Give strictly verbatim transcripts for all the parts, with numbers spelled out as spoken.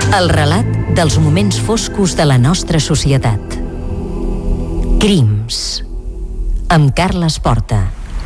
El relat dels moments foscos de la nostra societat. Crims, amb Carles Porta.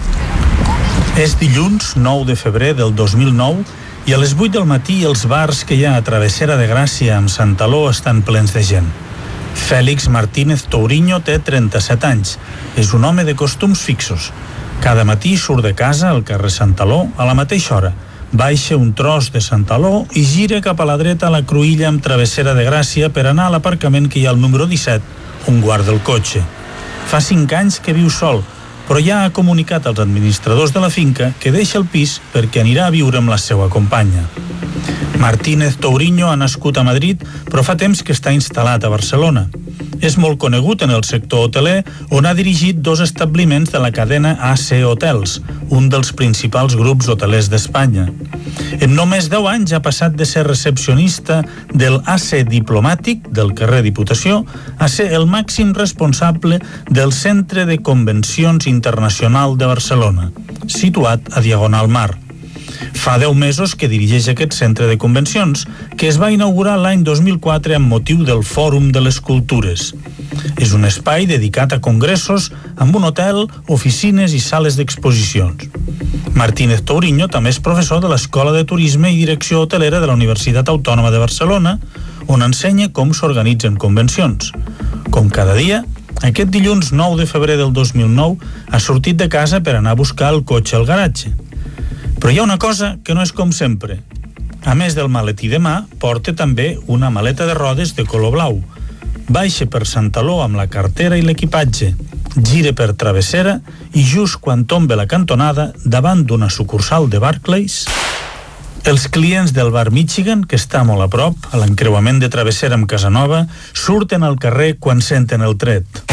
És dilluns nou de febrer del dos mil nou i a les vuit del matí els bars que hi ha a Travessera de Gràcia amb Santaló estan plens de gent. Fèlix Martínez Touriño té trenta-set anys. És un home de costums fixos. Cada matí surt de casa al carrer Santaló a la mateixa hora. Baixa un tros de Santaló i gira cap a la dreta a la cruïlla amb Travessera de Gràcia per anar a l'aparcament que hi ha al número disset, on guarda el cotxe. Fa cinc anys que viu sol, però ja ha comunicat als administradors de la finca que deixa el pis perquè anirà a viure amb la seva companya. Martínez Touriño ha nascut a Madrid, però fa temps que està instal·lat a Barcelona. És molt conegut en el sector hoteler, on ha dirigit dos establiments de la cadena A C Hotels, un dels principals grups hotelers d'Espanya. En només deu anys ha passat de ser recepcionista del A C Diplomàtic, del carrer Diputació, a ser el màxim responsable del Centre de Convencions Internacional de Barcelona, situat a Diagonal Mar. Fa deu mesos que dirigeix aquest centre de convencions, que es va inaugurar l'any dos mil quatre amb motiu del Fòrum de les Cultures. És un espai dedicat a congressos amb un hotel, oficines i sales d'exposicions. Martínez Touriño també és professor de l'Escola de Turisme i Direcció Hotelera de la Universitat Autònoma de Barcelona, on ensenya com s'organitzen convencions. Com cada dia, aquest dilluns nou de febrer del dos mil nou ha sortit de casa per anar a buscar el cotxe al garatge. Però hi ha una cosa que no és com sempre. A més del maletí de mà, porta també una maleta de rodes de color blau. Baixa per Santaló amb la cartera i l'equipatge, gira per Travessera i just quan tomba la cantonada, davant d'una sucursal de Barclays, els clients del bar Michigan, que està molt a prop, a l'encreuament de Travessera amb Casanova, surten al carrer quan senten el tret.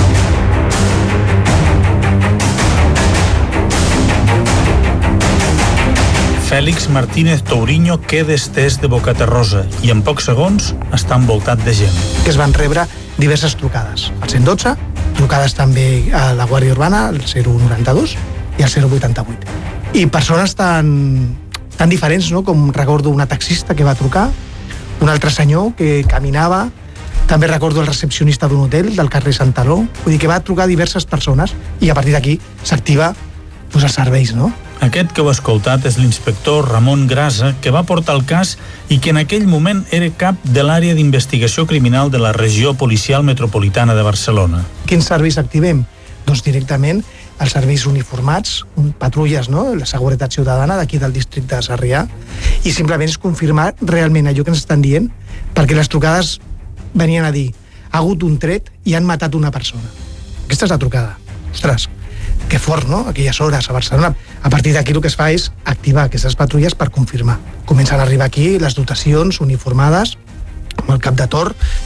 Fèlix Martínez Touriño queda estès de bocaterrosa i en pocs segons està envoltat de gent. Que es van rebre diverses trucades. Al cent dotze, trucades també a la Guàrdia Urbana, al zero noranta-dos i al zero vuitanta-vuit. I persones tan, tan diferents, no? Com recordo una taxista que va trucar, un altre senyor que caminava, també recordo el recepcionista d'un hotel del carrer Santaló, vull dir que va trucar diverses persones i a partir d'aquí s'activa doncs, els serveis, no? Aquest que heu escoltat és l'inspector Ramon Grasa, que va portar el cas i que en aquell moment era cap de l'àrea d'investigació criminal de la regió policial metropolitana de Barcelona. Quins serveis activem? Doncs directament els serveis uniformats, patrulles, no? La seguretat ciutadana d'aquí del districte de Sarrià, i simplement és confirmar realment allò que ens estan dient, perquè les trucades venien a dir ha hagut un tret i han matat una persona. Aquesta és la trucada. Ostres, que fort, no?, aquelles hores a Barcelona. A partir d'aquí el que es fa és activar aquestes patrulles per confirmar. Comencen a arribar aquí les dotacions uniformades amb el cap de tor